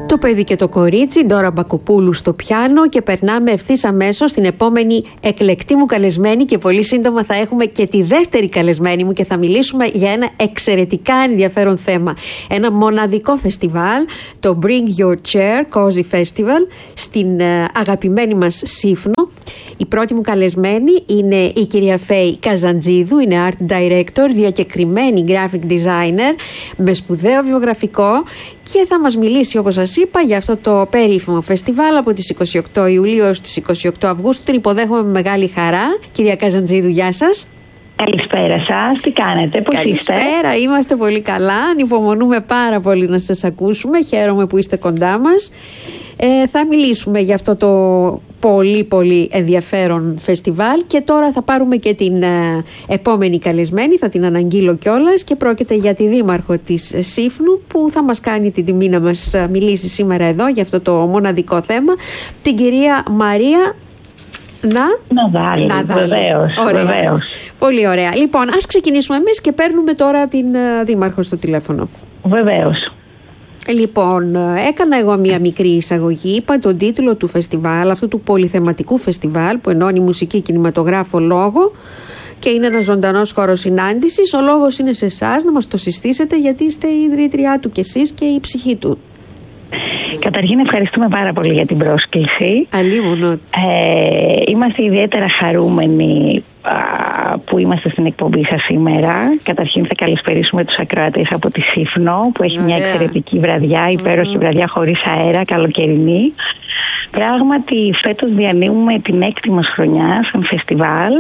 Το παιδί και το κορίτσι, Ντόρα Μπακοπούλου στο πιάνο, και περνάμε ευθύς αμέσως στην επόμενη εκλεκτή μου καλεσμένη, και πολύ σύντομα θα έχουμε και τη δεύτερη καλεσμένη μου και θα μιλήσουμε για ένα εξαιρετικά ενδιαφέρον θέμα. Ένα μοναδικό φεστιβάλ, το Bring Your Chair Cozy Festival, στην αγαπημένη μας Σύφνο. Η πρώτη μου καλεσμένη είναι η κυρία Φέη Καζαντζίδου, είναι Art Director, διακεκριμένη Graphic Designer με σπουδαίο βιογραφικό, και θα μας μιλήσει, όπως σας είπα, για αυτό το περίφημο φεστιβάλ από τις 28 Ιουλίου έως τις 28 Αυγούστου. Την υποδέχομαι με μεγάλη χαρά. Κυρία Καζαντζίδου, γεια σας. Καλησπέρα σας, τι κάνετε, πώς είστε? Καλησπέρα, είμαστε πολύ καλά, ανυπομονούμε πάρα πολύ να σας ακούσουμε, χαίρομαι που είστε κοντά μας. Θα μιλήσουμε για αυτό το πολύ πολύ ενδιαφέρον φεστιβάλ, και τώρα θα πάρουμε και την επόμενη καλεσμένη, θα την αναγγείλω κιόλας, και πρόκειται για τη δήμαρχο της Σύφνου, που θα μας κάνει την τιμή να μας μιλήσει σήμερα εδώ για αυτό το μοναδικό θέμα, την κυρία Μαρία Ναδάλη. Βεβαίως. Πολύ ωραία. Λοιπόν, ας ξεκινήσουμε εμείς και παίρνουμε τώρα την δήμαρχο στο τηλέφωνο. Βεβαίως. Λοιπόν, έκανα εγώ μία μικρή εισαγωγή, είπα τον τίτλο του φεστιβάλ, αυτού του πολυθεματικού φεστιβάλ που ενώνει μουσική, κινηματογράφο, λόγο, και είναι ένας ζωντανός χώρος συνάντησης. Ο λόγος είναι σε εσάς να μας το συστήσετε, γιατί είστε η ιδρύτριά του κι εσείς και η ψυχή του. Καταρχήν ευχαριστούμε πάρα πολύ για την πρόσκληση. Αλίμονο. Είμαστε ιδιαίτερα χαρούμενοι που είμαστε στην εκπομπή σας σήμερα. Καταρχήν θα καλησπερίσουμε τους ακροατές από τη Σύφνο, που έχει μια εξαιρετική βραδιά, υπέροχη βραδιά χωρίς αέρα, καλοκαιρινή. Πράγματι φέτος διανύουμε την 6η μας χρονιά σαν φεστιβάλ.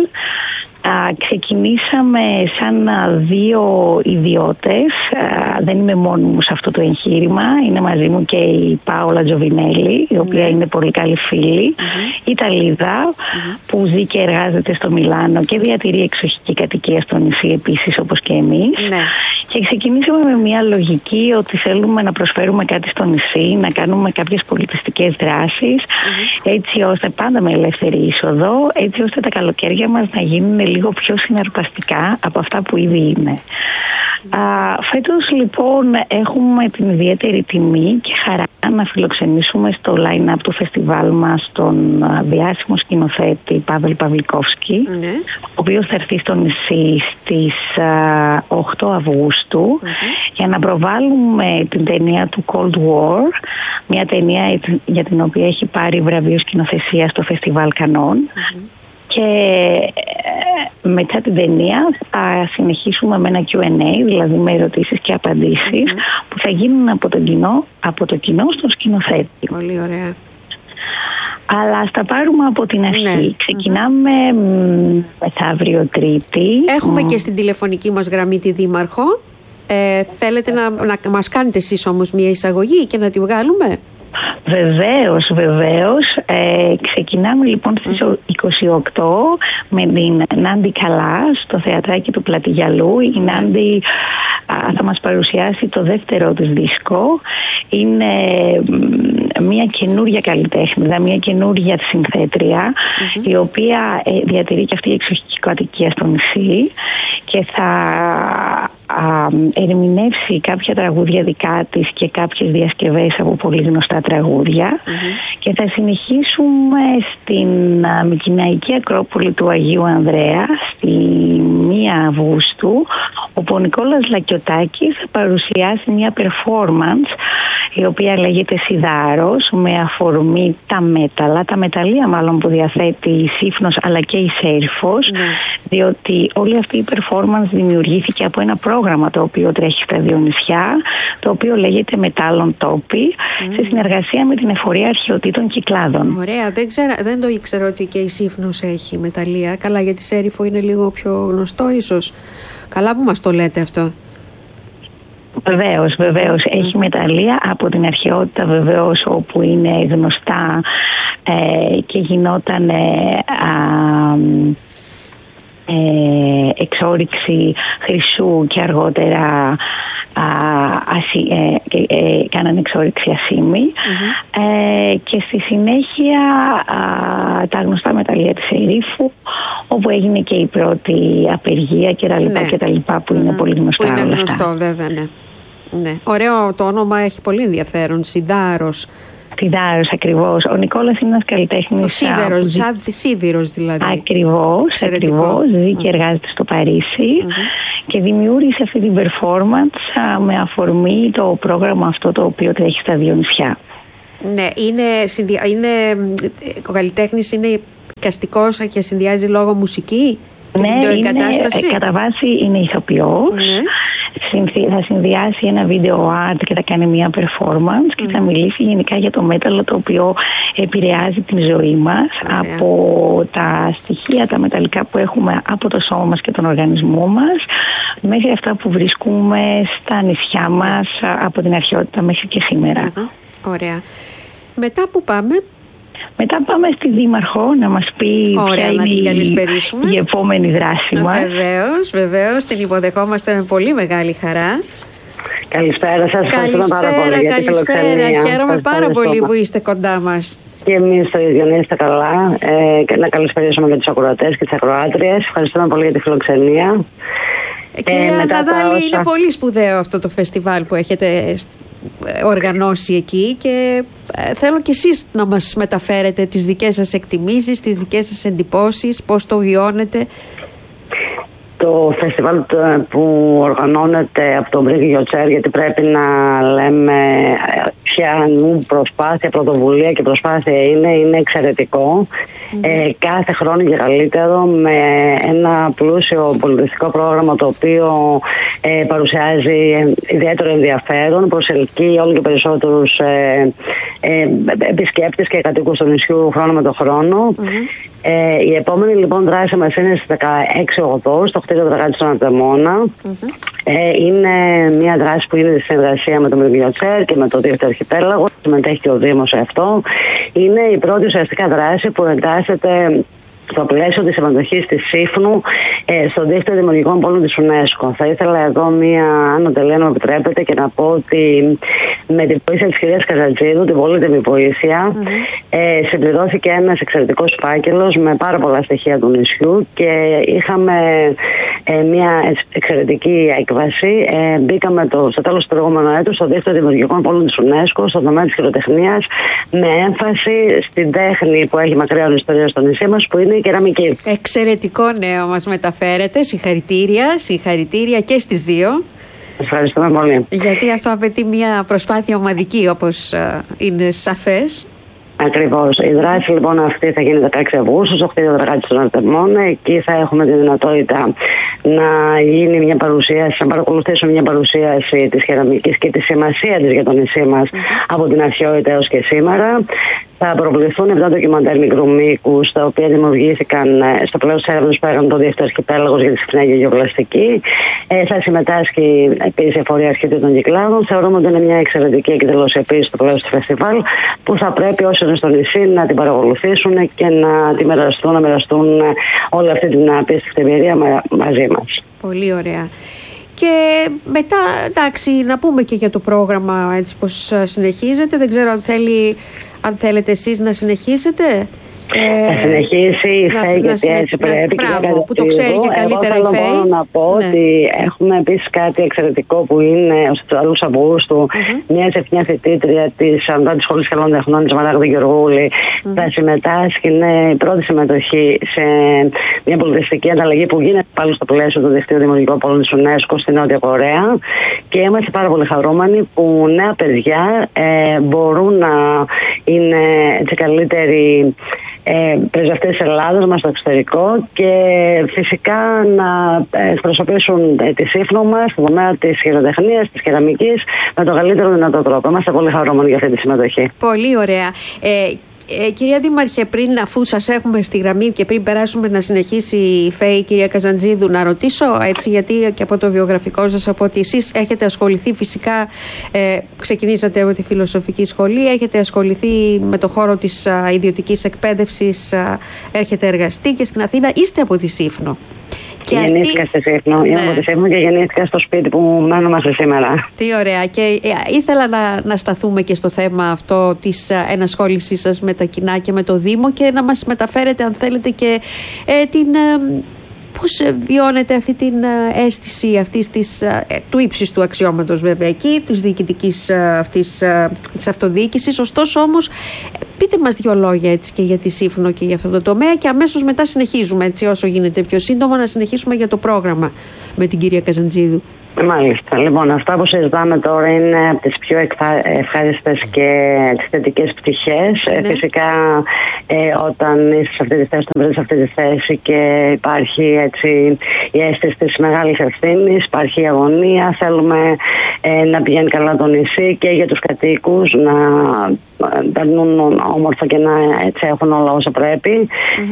Ξεκινήσαμε σαν δύο ιδιώτες. Δεν είμαι μόνη μου σε αυτό το εγχείρημα. Είναι μαζί μου και η Πάολα Τζοβινέλη, η οποία είναι πολύ καλή φίλη, Ιταλίδα, που ζει και εργάζεται στο Μιλάνο και διατηρεί εξοχική κατοικία στο νησί επίσης, όπως και εμείς. Και ξεκινήσαμε με μια λογική ότι θέλουμε να προσφέρουμε κάτι στο νησί, να κάνουμε κάποιες πολιτιστικές δράσεις, έτσι ώστε, πάντα με ελεύθερη είσοδο, έτσι ώστε τα καλοκαίρια μας να γίνουν λίγο πιο συναρπαστικά από αυτά που ήδη είναι. Φέτος λοιπόν έχουμε την ιδιαίτερη τιμή και χαρά να φιλοξενήσουμε στο line-up του φεστιβάλ μας τον διάσημο σκηνοθέτη Παύλ Παυλικόφσκι, ο οποίος θα έρθει στο νησί στις 8 Αυγούστου για να προβάλλουμε την ταινία του Cold War, μια ταινία για την οποία έχει πάρει βραβείο σκηνοθεσία στο φεστιβάλ Κανών. Και μετά την ταινία θα συνεχίσουμε με ένα Q&A, δηλαδή με ερωτήσεις και απαντήσεις που θα γίνουν από το κοινό στον σκηνοθέτη. Πολύ ωραία. Αλλά ας τα πάρουμε από την αρχή. Ξεκινάμε μεθαύριο Τρίτη. Έχουμε και στην τηλεφωνική μας γραμμή τη Δήμαρχο. Θέλετε να μας κάνετε εσείς όμως μια εισαγωγή και να τη βγάλουμε? Βεβαίως. Ξεκινάμε λοιπόν στις 28 με την Νάντι Καλά στο θεατράκι του Πλατηγιαλού. Η Νάντι θα μας παρουσιάσει το δεύτερο της δίσκο. Είναι μια καινούρια καλλιτέχνηδα, μια καινούρια συνθέτρια, η οποία διατηρεί και αυτή η εξοχική κατοικία στο νησί, και θα ερμηνεύσει κάποια τραγούδια δικά της και κάποιες διασκευές από πολύ γνωστά τραγούδια, και θα συνεχίσουμε στην Μικηναϊκή Ακρόπολη του Αγίου Ανδρέα στη 1 Αυγούστου, όπου ο Νικόλας Λακιωτάκης θα παρουσιάσει μια performance η οποία λέγεται Σιδάρος, με αφορμή τα μεταλλεία μάλλον που διαθέτει η Σύφνος αλλά και η Σέρφος, διότι όλη αυτή η performance δημιουργήθηκε από ένα πρόγραμμα το οποίο τρέχει στα δύο νησιά, το οποίο λέγεται Μετάλλων Τόποι, σε συνεργασία με την Εφορία Αρχαιοτήτων Κυκλάδων. Ωραία, δεν το ήξερα ότι και η Σύφνος έχει μεταλλεία. Καλά, γιατί η Σέρφο είναι λίγο πιο γνωστό ίσως. Καλά που μας το λέτε αυτό. Βεβαίως. Έχει μεταλλεία από την αρχαιότητα, βεβαίως, όπου είναι γνωστά και γινόταν εξόρυξη χρυσού, και αργότερα κάνανε εξόρυξη ασήμι, και στη συνέχεια τα γνωστά μεταλλεία της Ερήφου, όπου έγινε και η πρώτη απεργία και τα λοιπά που είναι πολύ γνωστά. Που είναι όλα γνωστό, αυτά. βέβαια, ναι. Ναι. Ωραίο το όνομα, έχει πολύ ενδιαφέρον. Σιδάρος. Σιδάρος, ακριβώς. Ο Νικόλας είναι ένας καλλιτέχνης. Ο Σίδερος, σαν Σίδηρος δηλαδή. Ακριβώς. Ζει και εργάζεται στο Παρίσι και δημιούργησε αυτή την performance με αφορμή το πρόγραμμα αυτό το οποίο τρέχει στα δύο νησιά. Ναι, ο καλλιτέχνης είναι εικαστικός και συνδυάζει λόγω μουσική. Ναι, κατά βάση είναι ηθοποιός. Θα συνδυάσει ένα βίντεο art και θα κάνει μια performance και θα μιλήσει γενικά για το μέταλλο το οποίο επηρεάζει την ζωή μας από τα στοιχεία, τα μεταλλικά που έχουμε από το σώμα μας και τον οργανισμό μας μέχρι αυτά που βρίσκουμε στα νησιά μας από την αρχαιότητα μέχρι και σήμερα. Ωραία. Μετά που πάμε? Μετά πάμε στη Δήμαρχο να μας πει ποια είναι η επόμενη δράση μας. Βεβαίως, την υποδεχόμαστε με πολύ μεγάλη χαρά. Καλησπέρα σας, ευχαριστούμε πάρα πολύ για τη φιλοξενία. Χαίρομαι πάρα πολύ που είστε κοντά μας. Και εμείς το ίδιο, να είστε καλά. Να καλησπερίσουμε και τους ακροατές και τις ακροάτριες. Ευχαριστούμε πολύ για τη φιλοξενία. Κυρία Ναδάλη, είναι πολύ σπουδαίο αυτό το φεστιβάλ που έχετε οργανώσει εκεί και θέλω και εσείς να μας μεταφέρετε τις δικές σας εκτιμήσεις, τις δικές σας εντυπώσεις, πώς το βιώνετε. Το φεστιβάλ που οργανώνεται από τον Μπρίγκ Γιοτσέρ, γιατί πρέπει να λέμε ποια προσπάθεια, πρωτοβουλία και προσπάθεια είναι εξαιρετικό. Κάθε χρόνο και καλύτερο, με ένα πλούσιο πολιτιστικό πρόγραμμα το οποίο παρουσιάζει ιδιαίτερο ενδιαφέρον, προσελκύει όλο και περισσότερους επισκέπτες και κατοίκους του νησιού χρόνο με το χρόνο. Η επόμενη λοιπόν δράση μας είναι στις 16/8 στο κτίριο Δραγάτης στον Αρτεμόνα. Είναι μια δράση που είναι στη συνεργασία με τον Μπριγκιοτσέρ και με το Δίκτυο Αρχιπέλαγο. Συμμετέχει και ο Δήμος σε αυτό. Είναι η πρώτη ουσιαστικά δράση που εντάσσεται στο πλαίσιο της συμμετοχής της ΣΥΦΝΟΥ στο Δίκτυο Δημιουργικών Πόλων της UNESCO. Θα ήθελα εδώ μία ανατελεία, να μου επιτρέπετε, και να πω ότι με την βοήθεια της κυρίας Καζαντζίδου, την πολύτιμη βοήθεια, συμπληρώθηκε ένας εξαιρετικός φάκελος με πάρα πολλά στοιχεία του νησιού και είχαμε μια εξαιρετική έκβαση. Μπήκαμε στο τέλος του προηγούμενου έτους στο Δίκτυο Δημιουργικών Πόλων της UNESCO στον τομέα της χειροτεχνίας, με έμφαση στην τέχνη που έχει μακριά ιστορία στο νησί μας, που είναι η κεραμική. Εξαιρετικό νέο μας μεταφέρετε. Συγχαρητήρια και στις δύο. Ευχαριστούμε πολύ. Γιατί αυτό απαιτεί μια προσπάθεια ομαδική, όπως είναι σαφές. Ακριβώς. Η δράση λοιπόν αυτή θα γίνει 16 Αυγούστου στο κτίριο Δραγάτης στον Αρτεμόνα. Εκεί θα έχουμε τη δυνατότητα να γίνει μια παρουσίαση, να παρακολουθήσουμε μια παρουσίαση της κεραμικής και τη σημασία της για το νησί μας από την αρχαιότητα έως και σήμερα. Θα προβληθούν 7 ντοκιμαντέρ μικρού μήκους, τα οποία δημιουργήθηκαν στο πλαίσιο της έρευνας που έκανε το Δίκτυο Αρχιπέλαγος για τη συχνά γεωγλαστική. Θα συμμετάσχει επίσης η Εφορία Αρχιτεκτονικών των Κυκλάδων. Θεωρούμε ότι είναι μια εξαιρετική εκδήλωση επίσης στο πλαίσιο του φεστιβάλ, που θα πρέπει όσοι είναι στο νησί να την παρακολουθήσουν και να τη μοιραστούν όλη αυτή την απίστευτη εμπειρία μαζί μας. Πολύ ωραία. Και μετά, εντάξει, να πούμε και για το πρόγραμμα, έτσι πως συνεχίζεται. Δεν ξέρω αν θέλετε εσείς να συνεχίσετε. Θα συνεχίσει η ΦΕΗ, γιατί έτσι πρέπει. Μπράβο, που το ξέρει και καλύτερα η ΦΕΗ. Θέλω να πω ότι έχουμε επίσης κάτι εξαιρετικό που είναι στους τέλους Αυγούστου. Μια φοιτήτρια της Ανώτατης Σχολής Καλών Τεχνών, της Μαράγδη Γεωργούλη, θα συμμετάσχει. Είναι η πρώτη συμμετοχή σε μια πολιτιστική ανταλλαγή που γίνεται πάλι στο πλαίσιο του Δικτύου Δημιουργικών Πόλων της UNESCO στη Νότια Κορέα. Και είμαστε πάρα πολύ χαρούμενοι που νέα παιδιά μπορούν να είναι έτσι καλύτεροι πρεσβευτές της Ελλάδας μας στο εξωτερικό και φυσικά να εκπροσωπήσουν τη ΣΥΦΝΟΥ μας στον τομέα της χειροτεχνίας, της κεραμικής με τον καλύτερο δυνατό τρόπο. Είμαστε πολύ χαρούμενοι για αυτή τη συμμετοχή. Πολύ ωραία. Κυρία Δήμαρχε, αφού σας έχουμε στη γραμμή και πριν περάσουμε να συνεχίσει η ΦΕΗ, κυρία Καζαντζίδου, να ρωτήσω έτσι, γιατί και από το βιογραφικό σας, από ότι εσείς έχετε ασχοληθεί φυσικά, ξεκινήσατε από τη φιλοσοφική σχολή, έχετε ασχοληθεί με το χώρο της ιδιωτικής εκπαίδευσης, έχετε εργαστεί και στην Αθήνα, είστε από τη ΣΥΦΝΟ. Γεννήθηκα στη ΣΥΦΝΟ. Είμαι από τη ΣΥΦΝΟ και γεννήθηκα στο σπίτι που μένουμε σήμερα. Τι ωραία. Και ήθελα να σταθούμε και στο θέμα αυτό της ενασχόλησής σας με τα κοινά και με το Δήμο και να μας μεταφέρετε, αν θέλετε, και Πώς βιώνετε αυτή την αίσθηση του ύψιστου αξιώματος βέβαια εκεί, της διοικητικής της αυτοδιοίκησης? Ωστόσο όμως, πείτε μας 2 λόγια έτσι και για τη Σύφνο και για αυτό το τομέα και αμέσως μετά συνεχίζουμε, έτσι όσο γίνεται πιο σύντομα, να συνεχίσουμε για το πρόγραμμα με την κυρία Καζαντζίδου. Μάλιστα. Λοιπόν, αυτά που συζητάμε τώρα είναι από τις πιο ευχάριστες και τις θετικές πτυχές. Ναι. Φυσικά, όταν είσαι σε αυτή τη θέση, όταν βρίσκεσαι σε αυτή τη θέση και υπάρχει έτσι η αίσθηση της μεγάλης ευθύνης, υπάρχει η αγωνία, θέλουμε να πηγαίνει καλά το νησί και για τους κατοίκους να περνούν όμορφα και να έτσι έχουν όλα όσα πρέπει.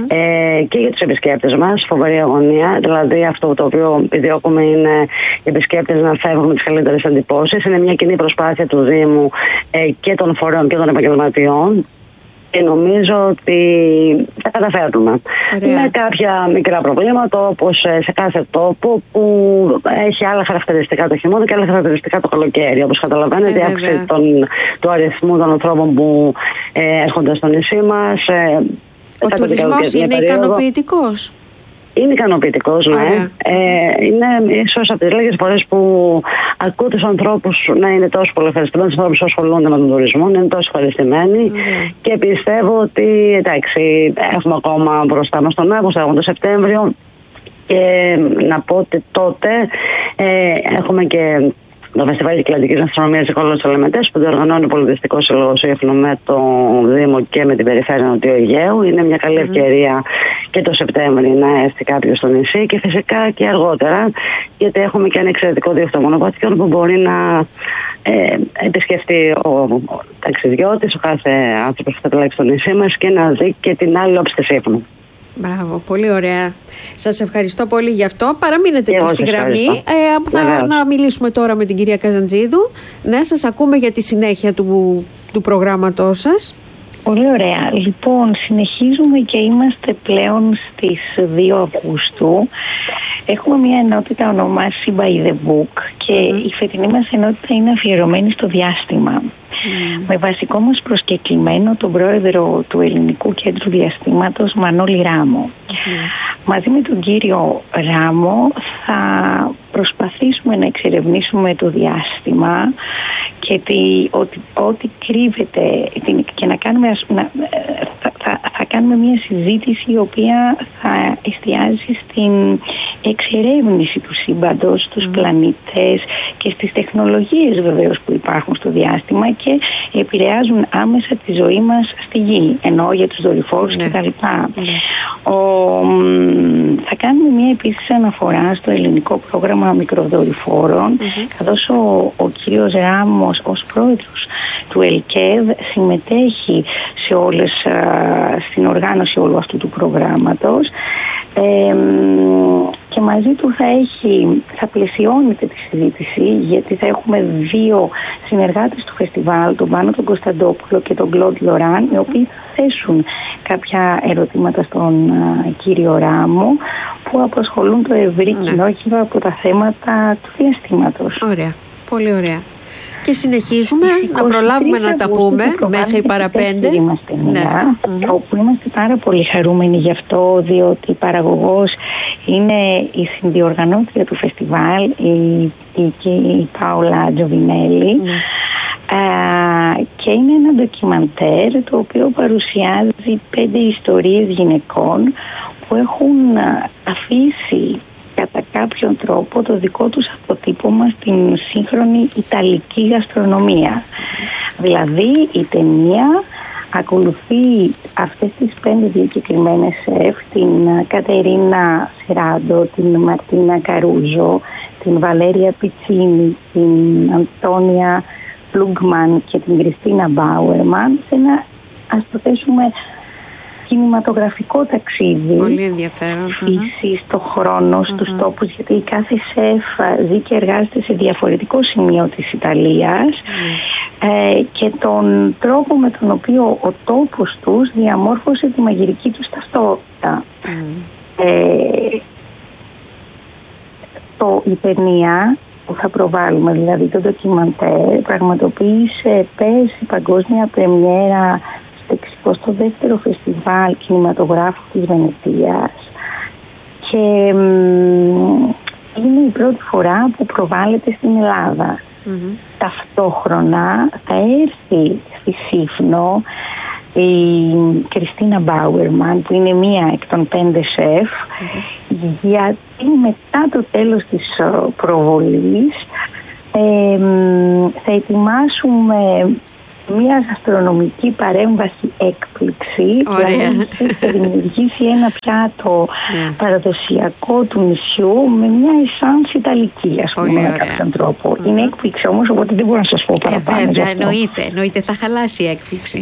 Και για τους επισκέπτες μας, φοβερή αγωνία. Δηλαδή, αυτό το οποίο επιδιώκουμε είναι οι επισκέπτες να φεύγουν με τις καλύτερες εντυπώσεις. Είναι μια κοινή προσπάθεια του Δήμου και των φορέων και των επαγγελματιών. Και νομίζω ότι τα καταφέρνουμε. Με κάποια μικρά προβλήματα, όπως σε κάθε τόπο που έχει άλλα χαρακτηριστικά το χειμώνα και άλλα χαρακτηριστικά το καλοκαίρι. Όπως καταλαβαίνετε, η αύξηση του αριθμού των ανθρώπων που έρχονται στο νησί μας. Ο τουρισμός είναι ικανοποιητικός? Είναι ικανοποιητικός, ναι. Είναι ίσως από τις λίγες φορές που ακούω τους ανθρώπους να είναι τόσο πολύ ευχαριστημένοι, τους ανθρώπους που ασχολούνται με τον τουρισμό, να είναι τόσο ευχαριστημένοι. Και πιστεύω ότι εντάξει, έχουμε ακόμα μπροστά μας τον Αύγουστο, έχουμε τον Σεπτέμβριο. Και να πω ότι τότε έχουμε και το Φεστιβάλ Κυκλαδικής Αστρονομίας και Κόλλος Ελεμετές που διοργανώνει ο Πολιτιστικός Σύλλογος Σύφνου με το Δήμο και με την Περιφέρεια Νοτιού Αιγαίου. Είναι μια καλή ευκαιρία και το Σεπτέμβριο να έρθει κάποιος στο νησί και φυσικά και αργότερα, γιατί έχουμε και ένα εξαιρετικό δίκτυο μονοπατιών που μπορεί να επισκεφτεί ο ταξιδιώτης, ο κάθε άνθρωπος που θα επιλέξει στο νησί μας και να δει και την άλλη όψη της Σύφνου. Μπράβο, πολύ ωραία. Σας ευχαριστώ πολύ γι' αυτό. Παραμείνετε και στη γραμμή. Να μιλήσουμε τώρα με την κυρία Καζαντζίδου. Ναι, σας ακούμε για τη συνέχεια του προγράμματός σας. Πολύ ωραία. Λοιπόν, συνεχίζουμε και είμαστε πλέον στις 2 Αυγούστου. Έχουμε μια ενότητα ονομάσει By the Book και η φετινή μας ενότητα είναι αφιερωμένη στο διάστημα. Με βασικό μας προσκεκλημένο τον πρόεδρο του Ελληνικού Κέντρου Διαστήματος, Μανώλη Ράμο. Μαζί με τον κύριο Ράμο θα προσπαθήσουμε να εξερευνήσουμε το διάστημα και ό,τι κρύβεται και να κάνουμε, θα κάνουμε μια συζήτηση η οποία θα εστιάζει στην εξερεύνηση του σύμπαντος, στους πλανήτες και στις τεχνολογίες βεβαίως που υπάρχουν στο διάστημα και επηρεάζουν άμεσα τη ζωή μας στη Γη, εννοώ για τους δορυφόρους κτλ. Θα κάνουμε μια επίσης αναφορά στο ελληνικό πρόγραμμα μικροδορυφόρων, καθώς ο κύριος Ράμος ως πρόεδρος του ΕΛΚΕΔ συμμετέχει στην οργάνωση όλου αυτού του προγράμματος και μαζί του θα πλαισιώνεται τη συζήτηση, γιατί θα έχουμε 2 συνεργάτες του φεστιβάλ, τον Πάνο τον Κωνσταντόπουλο και τον Κλοντ Λοράν, οι οποίοι θα θέσουν κάποια ερωτήματα στον κύριο Ράμο που απασχολούν το ευρύ κοινό γύρω από τα θέματα του διαστήματος. Ωραία, πολύ ωραία. Και συνεχίζουμε να προλάβουμε να τα πούμε μέχρι παραπέντε. Όπου είμαστε πάρα πολύ χαρούμενοι γι' αυτό, διότι η παραγωγός είναι η συνδιοργανώτρια του φεστιβάλ, η Πάολα Τζοβινέλη. Και είναι ένα ντοκιμαντέρ το οποίο παρουσιάζει 5 ιστορίες γυναικών που έχουν αφήσει κατά κάποιον τρόπο το δικό τους αποτύπωμα στην σύγχρονη ιταλική γαστρονομία. Δηλαδή η ταινία ακολουθεί αυτές τις 5 διακεκριμένες σεφ, την Κατερίνα Σεράντο, την Μαρτίνα Καρούζο, την Βαλέρια Πιτσίνη, την Αντώνια Φλούγκμαν και την Κριστίνα Μπάουερμαν σε ένα, ας το θέσουμε, κινηματογραφικό ταξίδι. Πολύ ενδιαφέρον. Φύση, στο χρόνο, στους τόπους, γιατί κάθε σεφ ζει και εργάζεται σε διαφορετικό σημείο της Ιταλίας και τον τρόπο με τον οποίο ο τόπος τους διαμόρφωσε τη μαγειρική τους ταυτότητα. Η ταινία που θα προβάλλουμε, δηλαδή το ντοκιμαντέρ, πραγματοποίησε πέρσι παγκόσμια πρεμιέρα στο 62ο Φεστιβάλ Κινηματογράφου της Βενετίας και είναι η πρώτη φορά που προβάλλεται στην Ελλάδα. Ταυτόχρονα θα έρθει στη Σύφνο η Κριστίνα Μπάουερμαν, που είναι μία εκ των 5 σεφ, γιατί μετά το τέλος της προβολής θα ετοιμάσουμε μία γαστρονομική παρέμβαση έκπληξη. Δηλαδή θα δημιουργήσει ένα πιάτο παραδοσιακό του νησιού με μια εσάνς ιταλική, ας πούμε, με κάποιον τρόπο. Είναι έκπληξη όμως, οπότε δεν μπορώ να σας πω παραπάνω. Βέβαια, εννοείται, θα χαλάσει η έκπληξη.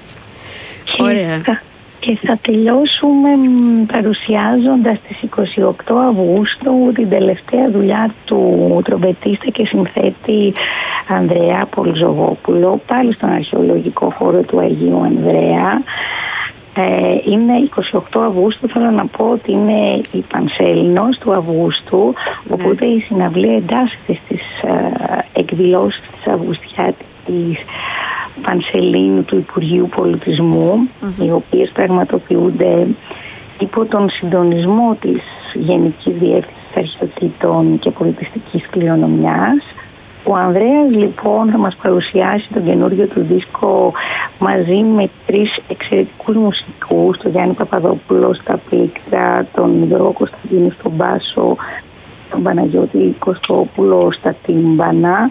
Και θα τελειώσουμε παρουσιάζοντας στις 28 Αυγούστου την τελευταία δουλειά του τρομπετίστα και συνθέτη Ανδρέα Πολζογόπουλο, πάλι στον αρχαιολογικό χώρο του Αγίου Ανδρέα. Είναι 28 Αυγούστου, θέλω να πω ότι είναι η Πανσέλινος του Αυγούστου, οπότε η συναυλία εντάσσεται στις εκδηλώσεις της Αυγουστιάτικης Πανσελίνου του Υπουργείου Πολιτισμού, οι οποίες πραγματοποιούνται υπό τον συντονισμό της Γενικής Διεύθυνσης Αρχαιοτήτων και Πολιτιστικής Κληρονομιάς. Ο Ανδρέας λοιπόν θα μας παρουσιάσει τον καινούριο του δίσκο μαζί με 3 εξαιρετικούς μουσικούς, τον Γιάννη Παπαδόπουλο στα πλήκτρα, τον Γιώργο Κωνσταντίνου στον μπάσο, τον Παναγιώτη Κωστόπουλο στα τύμπανα.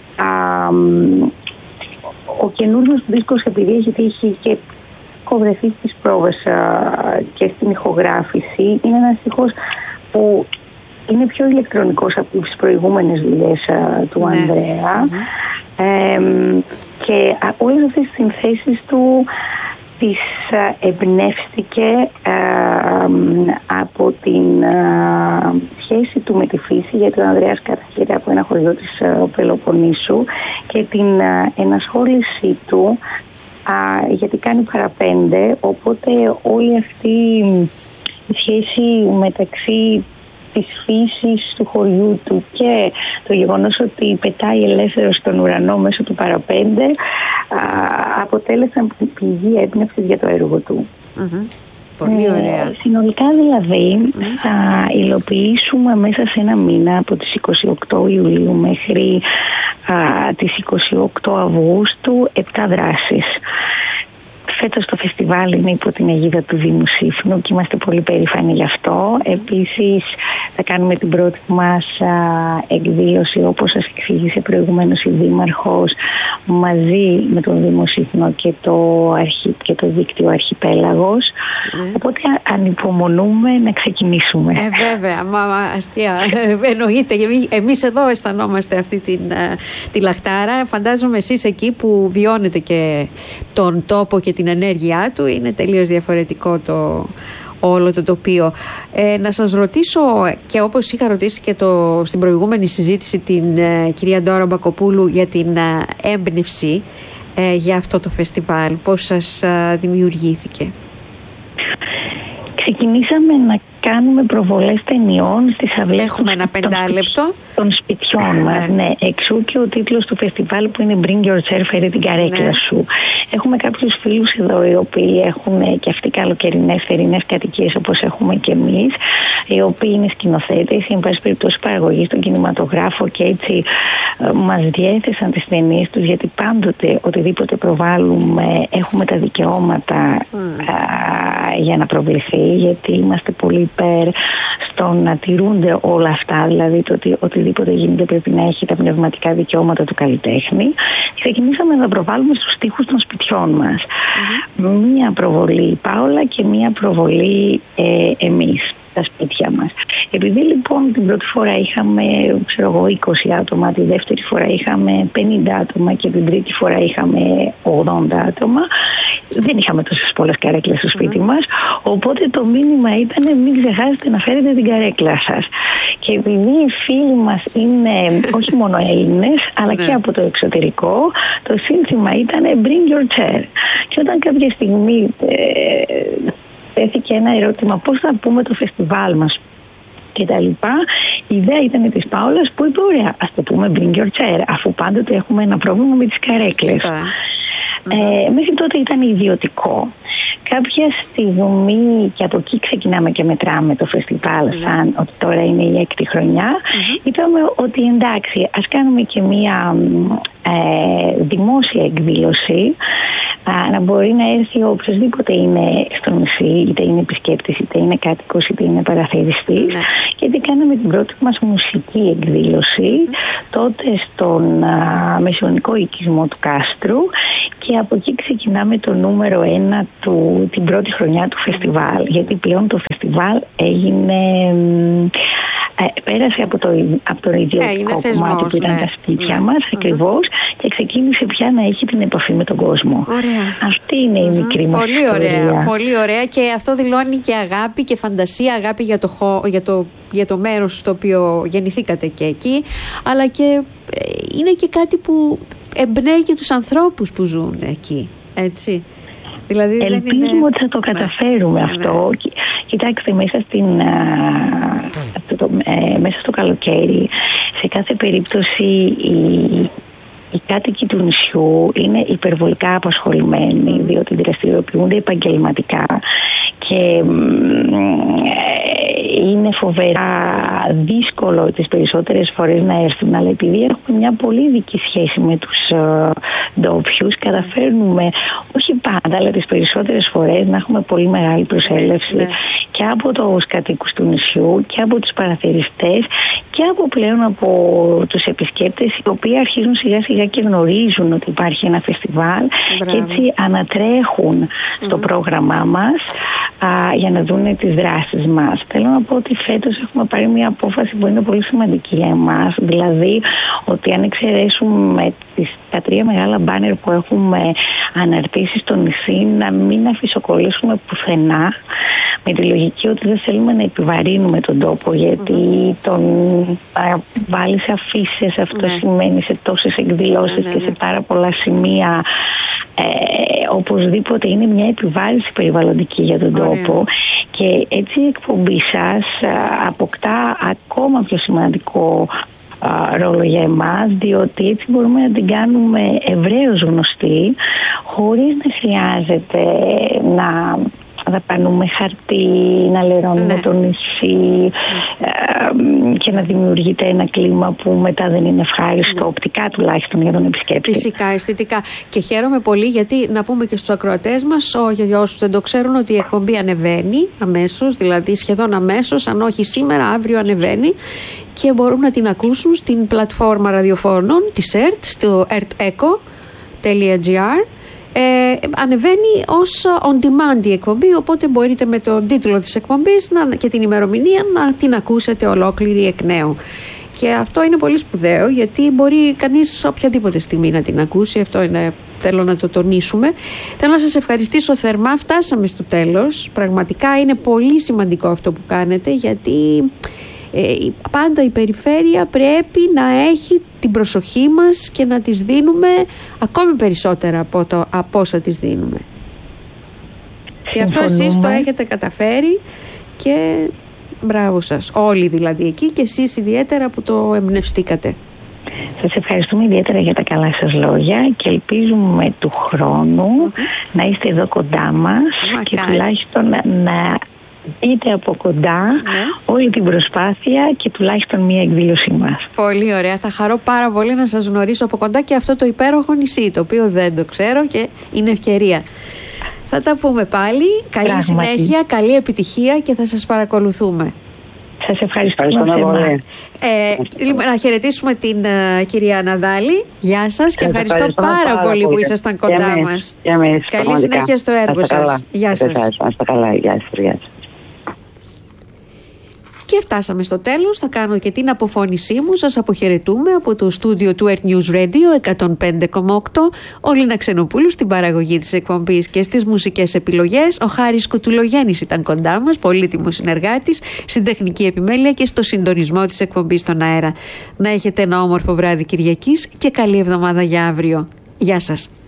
Ο καινούριος δίσκος, επειδή έχει τύχει και κοβρεθεί στις πρόβες και στην ηχογράφηση, είναι ένας στίχος που είναι πιο ηλεκτρονικός από τις προηγούμενες δουλειές του Ανδρέα. Και όλες αυτές τις συνθέσεις του τις εμπνεύστηκε από την σχέση του με τη φύση, γιατί ο Ανδρέας καταγείται από ένα χωριό της Πελοποννήσου, και την ενασχόλησή του γιατί κάνει παραπέντε, οπότε όλη αυτή η σχέση μεταξύ της φύσης του χωριού του και το γεγονός ότι πετάει ελεύθερο στον ουρανό μέσω του παραπέντε αποτέλεσαν πηγή έμπνευσης για το έργο του. Πολύ ωραία. Συνολικά δηλαδή θα υλοποιήσουμε μέσα σε ένα μήνα, από τις 28 Ιουλίου μέχρι τις 28 Αυγούστου, 7 δράσεις. Φέτος το φεστιβάλ είναι υπό την αιγίδα του Δήμου Σύφνου και είμαστε πολύ περήφανοι γι' αυτό. Επίσης θα κάνουμε την πρώτη μας εκδήλωση, όπως σας εξήγησε προηγουμένως η Δήμαρχος, μαζί με τον Δήμο Σύφνο και το δίκτυο Αρχιπέλαγος. Οπότε ανυπομονούμε να ξεκινήσουμε. Βέβαια, αστεία. Εννοείται. Εμείς εδώ αισθανόμαστε αυτή τη λαχτάρα. Φαντάζομαι εσείς εκεί που βιώνετε και τον τόπο και την ενέργειά του, είναι τελείως διαφορετικό όλο το τοπίο. Να σας ρωτήσω, και όπως είχα ρωτήσει και στην προηγούμενη συζήτηση την κυρία Ντόρα Μπακοπούλου για την έμπνευση για αυτό το φεστιβάλ, πώς σας δημιουργήθηκε? Ξεκινήσαμε να κάνουμε προβολές ταινιών στις αυλές. Έχουμε ένα 5 λεπτό των σπιτιών μας. Ναι, εξού και ο τίτλος του φεστιβάλ που είναι Bring Your Chair, φέρε την καρέκλα σου. Έχουμε κάποιους φίλους εδώ οι οποίοι έχουν και αυτοί καλοκαιρινές θερινές κατοικίες όπως έχουμε και εμείς, οι οποίοι είναι σκηνοθέτες ή εν πάση περιπτώσει παραγωγή στον κινηματογράφο, και έτσι μας διέθεσαν τις ταινίες τους, γιατί πάντοτε οτιδήποτε προβάλλουμε έχουμε τα δικαιώματα για να προβληθεί, γιατί είμαστε πολύ υπέρ στο να τηρούνται όλα αυτά, δηλαδή το ότι οτιδήποτε γίνεται πρέπει να έχει τα πνευματικά δικαιώματα του καλλιτέχνη. Ξεκινήσαμε να προβάλλουμε στους τοίχους των σπιτιών μας. Μία προβολή Πάολα και μία προβολή εμείς, τα σπίτια μας. Επειδή λοιπόν την πρώτη φορά είχαμε 20 άτομα, τη δεύτερη φορά είχαμε 50 άτομα και την τρίτη φορά είχαμε 80 άτομα, δεν είχαμε τόσες πολλές καρέκλες στο σπίτι μας, οπότε το μήνυμα ήταν μην ξεχάσετε να φέρετε την καρέκλα σας. Και επειδή οι φίλοι μας είναι όχι μόνο Έλληνες αλλά και από το εξωτερικό, το σύνθημα ήταν Bring your chair. Και όταν κάποια στιγμή τέθηκε ένα ερώτημα πώς θα πούμε το φεστιβάλ μας και τα λοιπά, η ιδέα ήταν της Πάολας που είπε ωραία, ας το πούμε Bring your chair, αφού πάντοτε έχουμε ένα πρόβλημα με τις καρέκλες. Μέχρι τότε ήταν ιδιωτικό. κάποια στιγμή, και από εκεί ξεκινάμε και μετράμε το φεστιβάλ σαν ότι τώρα είναι η 6η χρονιά, είπαμε ότι εντάξει, ας κάνουμε και μία δημόσια εκδήλωση, να μπορεί να έρθει οποιοσδήποτε είναι στο νησί, είτε είναι επισκέπτης, είτε είναι κάτοικος, είτε είναι παραθεριστής. Γιατί κάναμε την πρώτη μας μουσική εκδήλωση τότε στον μεσαιωνικό οικισμό του Κάστρου, και από εκεί ξεκινάμε το νούμερο 1 την πρώτη χρονιά του φεστιβάλ, γιατί πλέον το φεστιβάλ έγινε... πέρασε από το ιδιωτικό κομμάτι που ήταν τα σπίτια μας ακριβώς, και ξεκίνησε πια να έχει την επαφή με τον κόσμο. Ωραία. Αυτή είναι η μικρή μας ιστορία. Πολύ ωραία, και αυτό δηλώνει και αγάπη και φαντασία, αγάπη για το μέρος στο οποίο γεννηθήκατε και εκεί, αλλά και είναι και κάτι που εμπνέει και τους ανθρώπους που ζουν εκεί, έτσι. Δηλαδή, ελπίζουμε ότι θα το καταφέρουμε αυτό. Κοιτάξτε, μέσα στο καλοκαίρι, σε κάθε περίπτωση οι κάτοικοι του νησιού είναι υπερβολικά απασχολημένοι, διότι δραστηριοποιούνται επαγγελματικά και είναι φοβερά δύσκολο τις περισσότερες φορές να έρθουν, αλλά επειδή έχουμε μια πολύ ειδική σχέση με τους ντόπιους, καταφέρνουμε όχι πάντα, αλλά τις περισσότερες φορές να έχουμε πολύ μεγάλη προσέλευση και από τους κατοίκους του νησιού και από τους παραθεριστές και από πλέον από τους επισκέπτες, οι οποίοι αρχίζουν σιγά σιγά και γνωρίζουν ότι υπάρχει ένα φεστιβάλ. Μπράβο. Και έτσι ανατρέχουν στο πρόγραμμά μας για να δουν τις δράσεις μας. Θέλω να πω ότι φέτος έχουμε πάρει μια απόφαση που είναι πολύ σημαντική για εμάς, δηλαδή ότι αν εξαιρέσουμε τα 3 μεγάλα μπάνερ που έχουμε αναρτήσει στο νησί, να μην αφισοκολλήσουμε πουθενά, με τη λογική ότι δεν θέλουμε να επιβαρύνουμε τον τόπο, γιατί τον βάλει σε αφήσεις, αυτό σημαίνει σε τόσες εκδηλώσεις και σε πάρα πολλά σημεία, οπωσδήποτε είναι μια επιβάρυνση περιβαλλοντική για τον τόπο, και έτσι η εκπομπή σας αποκτά ακόμα πιο σημαντικό ρόλο για εμάς, διότι έτσι μπορούμε να την κάνουμε ευρέως γνωστή, χωρίς να χρειάζεται να δαπανούμε χαρτί, να λερώνουμε το νησί και να δημιουργείται ένα κλίμα που μετά δεν είναι ευχάριστο, οπτικά τουλάχιστον για τον επισκέπτη. Φυσικά, αισθητικά. Και χαίρομαι πολύ, γιατί να πούμε και στους ακροατές μας, για όσους δεν το ξέρουν, ότι η εκπομπή ανεβαίνει αμέσως, δηλαδή σχεδόν αμέσως, αν όχι σήμερα, αύριο ανεβαίνει, και μπορούν να την ακούσουν στην πλατφόρμα ραδιοφώνων της ΕΡΤ, στο erteco.gr. Ανεβαίνει ως on demand η εκπομπή, οπότε μπορείτε με τον τίτλο της εκπομπής και την ημερομηνία να την ακούσετε ολόκληρη εκ νέου. Και αυτό είναι πολύ σπουδαίο, γιατί μπορεί κανείς οποιαδήποτε στιγμή να την ακούσει. Αυτό είναι, θέλω να το τονίσουμε. Θέλω να σας ευχαριστήσω θερμά. Φτάσαμε στο τέλος. Πραγματικά είναι πολύ σημαντικό αυτό που κάνετε, γιατί πάντα η περιφέρεια πρέπει να έχει την προσοχή μας και να της δίνουμε ακόμη περισσότερα από όσα της δίνουμε. Και αυτό εσείς το έχετε καταφέρει, και μπράβο σας. Όλοι δηλαδή εκεί, και εσείς ιδιαίτερα που το εμπνευστήκατε. Σας ευχαριστούμε ιδιαίτερα για τα καλά σας λόγια, και ελπίζουμε του χρόνου να είστε εδώ κοντά μας και τουλάχιστον να δείτε από κοντά όλη την προσπάθεια και τουλάχιστον μία εκδήλωσή μας. Πολύ ωραία. Θα χαρώ πάρα πολύ να σας γνωρίσω από κοντά και αυτό το υπέροχο νησί, το οποίο δεν το ξέρω και είναι ευκαιρία. Θα τα πούμε πάλι. Καλή συνέχεια, καλή επιτυχία, και θα σας παρακολουθούμε. Σας ευχαριστούμε πολύ. Να χαιρετήσουμε την κυρία Ναδάλη. Γεια σας, και ευχαριστώ πάρα πολύ που ήσασταν κοντά μας. Καλή συνέχεια στο έργο σας. Γεια σας. Γεια σας. Και φτάσαμε στο τέλος. Θα κάνω και την αποφώνησή μου. Σας αποχαιρετούμε από το στούντιο του Earth News Radio 105,8. Ο Λίνα Ξενοπούλου στην παραγωγή της εκπομπής και στις μουσικές επιλογές. Ο Χάρης Κουτουλογέννης ήταν κοντά μας, πολύτιμος συνεργάτης, στην τεχνική επιμέλεια και στο συντονισμό της εκπομπής στον αέρα. Να έχετε ένα όμορφο βράδυ Κυριακής και καλή εβδομάδα για αύριο. Γεια σας.